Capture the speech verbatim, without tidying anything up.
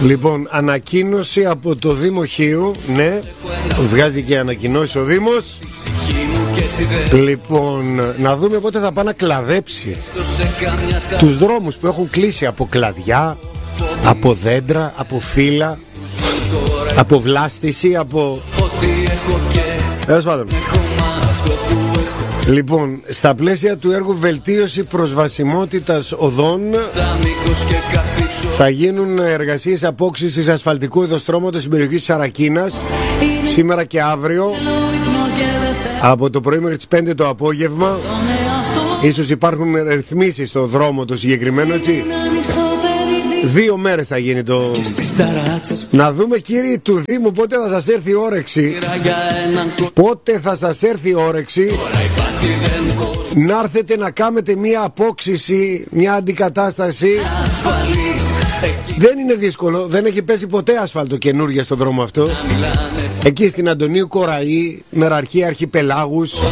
Λοιπόν, ανακοίνωση από το Δήμο Χίου. Ναι, βγάζει και ανακοινώσει ο Δήμος. Λοιπόν, να δούμε πότε θα πάει να κλαδέψει τους δρόμους που έχουν κλείσει από κλαδιά, από δέντρα, από φύλλα, από βλάστηση, από... Έως πάντων. Λοιπόν, στα πλαίσια του έργου βελτίωση προσβασιμότητας οδών θα γίνουν εργασίες απόξυσης ασφαλτικού ειδοστρώματος στην περιοχή της Σαρακίνας σήμερα και αύριο από το πρωί μέχρι τις πέντε το απόγευμα. Ίσως υπάρχουν ρυθμίσεις στο δρόμο το συγκεκριμένο, έτσι. Δύο μέρες θα γίνει το... Να δούμε, κύριοι του Δήμου, πότε θα σας έρθει η όρεξη. Πότε θα σας έρθει η όρεξη να έρθετε να κάνετε μια απόξυση, μια αντικατάσταση. Δεν είναι δύσκολο, δεν έχει πέσει ποτέ ασφάλτο καινούργια στο δρόμο αυτό. Εκεί στην Αντωνίου Κοραή, Μεραρχία Αρχιπελάγους,